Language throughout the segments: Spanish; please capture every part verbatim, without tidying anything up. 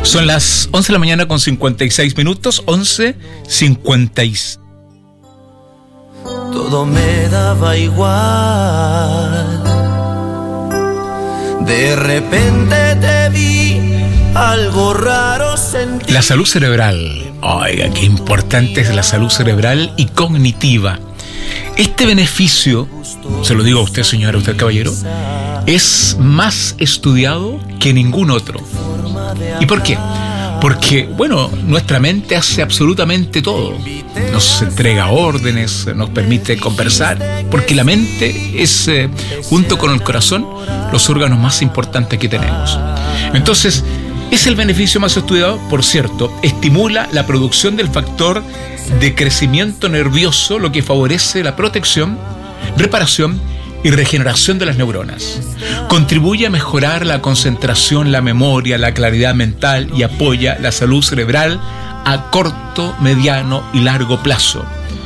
Son las once de la mañana con cincuenta y seis minutos, once cincuenta y seis. Todo me daba igual. De repente te vi, algo raro sentí. La salud cerebral. Oiga, qué importante es la salud cerebral y cognitiva. Este beneficio, se lo digo a usted, señora, a usted, caballero, es más estudiado que ningún otro. ¿Y por qué? Porque, bueno, nuestra mente hace absolutamente todo. Nos entrega órdenes, nos permite conversar, porque la mente es, eh, junto con el corazón, los órganos más importantes que tenemos. Entonces, es el beneficio más estudiado. Por cierto, estimula la producción del factor de crecimiento nervioso, lo que favorece la protección, reparación y regeneración de las neuronas. Contribuye a mejorar la concentración, la memoria, la claridad mental y apoya la salud cerebral a corto, mediano y largo plazo.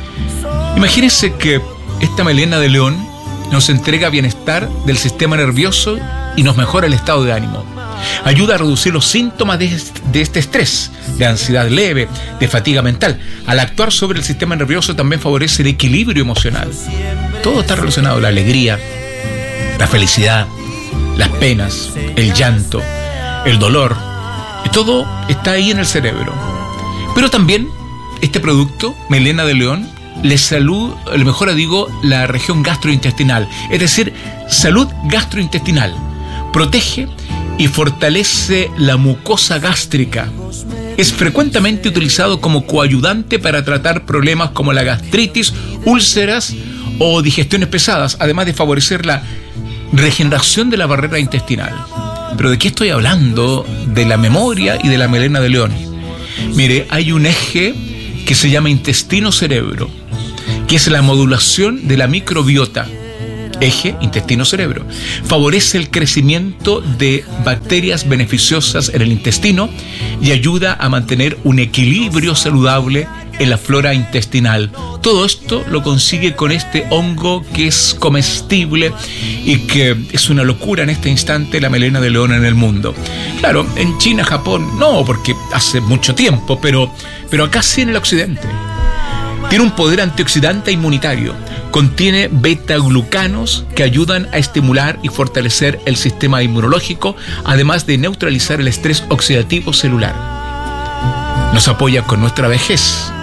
Imagínense que esta melena de león nos entrega bienestar del sistema nervioso y nos mejora el estado de ánimo. Ayuda a reducir los síntomas de este, de este estrés, de ansiedad leve, de fatiga mental. Al actuar sobre el sistema nervioso también favorece el equilibrio emocional. Todo está relacionado, la alegría, la felicidad, las penas, el llanto, el dolor. Y todo está ahí en el cerebro. Pero también este producto, melena de león, le salud, le mejora, digo, la región gastrointestinal. Es decir, salud gastrointestinal. Protege y fortalece la mucosa gástrica. Es frecuentemente utilizado como coayudante para tratar problemas como la gastritis, úlceras o digestiones pesadas, además de favorecer la regeneración de la barrera intestinal. ¿Pero de qué estoy hablando? De la memoria y de la melena de león. Mire, hay un eje que se llama intestino-cerebro, que es la modulación de la microbiota. Eje intestino-cerebro. Favorece el crecimiento de bacterias beneficiosas en el intestino y ayuda a mantener un equilibrio saludable en la flora intestinal. Todo esto lo consigue con este hongo que es comestible y que es una locura en este instante, la melena de león en el mundo. Claro, en China, Japón, no, porque hace mucho tiempo, pero, pero acá sí en el occidente. Tiene un poder antioxidante e inmunitario. Contiene beta-glucanos que ayudan a estimular y fortalecer el sistema inmunológico, además de neutralizar el estrés oxidativo celular. Nos apoya con nuestra vejez.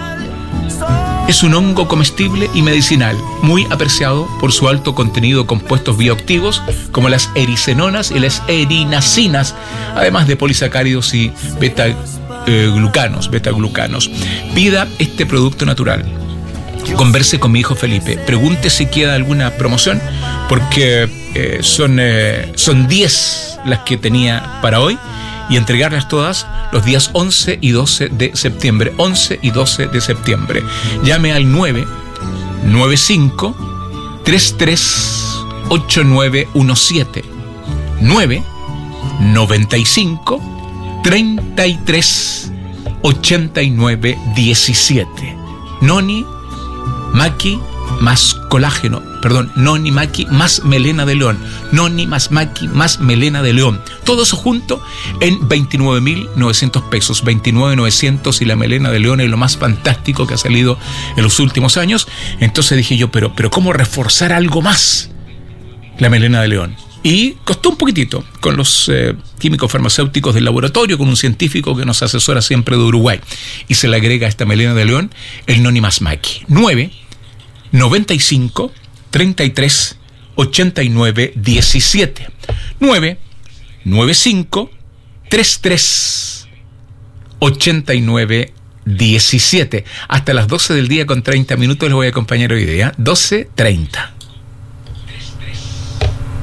Es un hongo comestible y medicinal, muy apreciado por su alto contenido de compuestos bioactivos como las ericenonas y las erinacinas, además de polisacáridos y beta-glucanos, beta-glucanos. Pida este producto natural. Converse con mi hijo Felipe, pregunte si queda alguna promoción, porque eh, son, eh, son diez las que tenía para hoy y entregarlas todas los días once y doce de septiembre. once y doce de septiembre. Llame al nueve nueve cinco tres tres ocho nueve uno siete. nueve nueve cinco tres tres ocho nueve uno siete. Noni Maki más colágeno, perdón, Noni Maki más melena de león, Noni más Maki más melena de león. Todo eso junto en veintinueve mil novecientos pesos, veintinueve mil novecientos, y la melena de león es lo más fantástico que ha salido en los últimos años. Entonces dije yo, pero, pero ¿cómo reforzar algo más la melena de león? Y costó un poquitito con los eh, químicos farmacéuticos del laboratorio, con un científico que nos asesora siempre de Uruguay. Y se le agrega a esta melena de león el Noni más Maki. nueve nueve cinco tres tres ocho nueve uno siete. nueve nueve cinco tres tres ocho nueve uno siete. Hasta las doce del día con treinta minutos les voy a acompañar hoy día. doce treinta.